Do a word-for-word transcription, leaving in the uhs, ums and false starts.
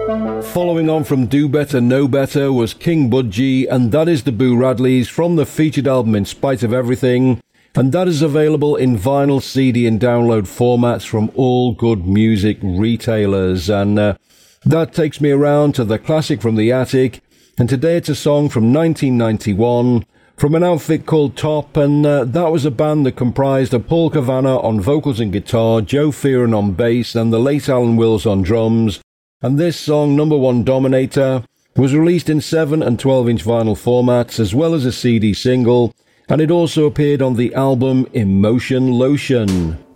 Following on from Do Better, Know Better was King Budgie, and that is the Boo Radleys from the featured album In Spite of Everything, and that is available in vinyl, C D and download formats from all good music retailers. And uh, that takes me around to the classic from the attic, and today it's a song from nineteen ninety-one from an outfit called Top, and uh, that was a band that comprised of Paul Cavanagh on vocals and guitar, Joe Fearon on bass, and the late Alan Wills on drums. And this song, Number One Dominator, was released in seven and twelve inch vinyl formats as well as a C D single, and it also appeared on the album Emotion Lotion.